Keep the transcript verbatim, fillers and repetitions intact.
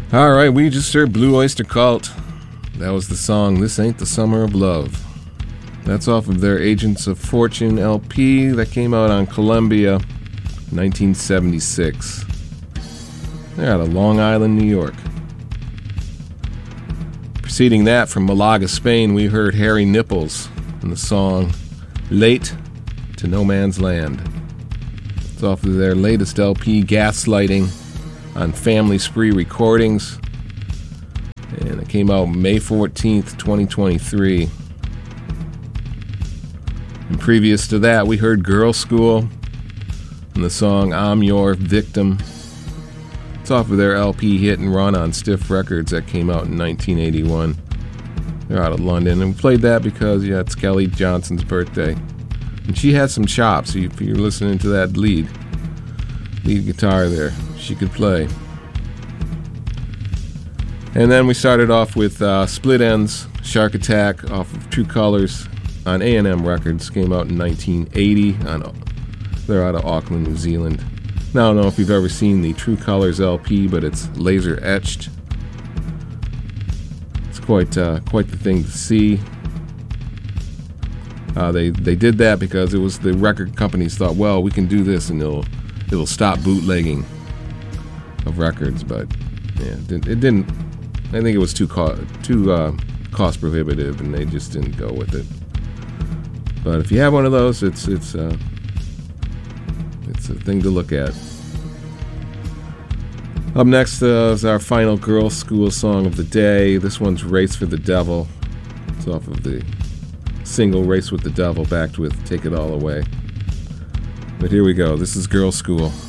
All right, we just heard Blue Oyster Cult. That was the song This Ain't the Summer of Love. That's off of their Agents of Fortune L P that came out on Columbia nineteen seventy-six. They're out of Long Island, New York. Preceding that, from Malaga, Spain, we heard Harry Nipples and the song Late to No Man's Land. It's off of their latest L P, Gaslighting, on Family Spree Recordings, and it came out May fourteenth, twenty twenty-three. And previous to that, we heard Girl School and the song I'm Your Victim. It's off of their L P Hit and Run on Stiff Records that came out in nineteen eighty-one. They're out of London, and we played that because, yeah, it's Kelly Johnson's birthday. And she had some chops. If you're listening to that lead, lead guitar there, she could play. And then we started off with uh, Split Enz, Shark Attack, off of True Colors on A and M Records. Came out in nineteen eighty. On, they're out of Auckland, New Zealand. Now, I don't know if you've ever seen the True Colors L P, but it's laser etched. It's quite uh, quite the thing to see. Uh, they they did that because it was the record companies thought, well, we can do this and it'll it'll stop bootlegging of records, but yeah, it didn't. It didn't I think it was too co- too uh, cost prohibitive, and they just didn't go with it. But if you have one of those, it's it's uh, it's a thing to look at. Up next uh, is our final Girl School song of the day. This one's Race for the Devil. It's off of the single Race with the Devil, backed with Take It All Away. But here we go. This is Girl School.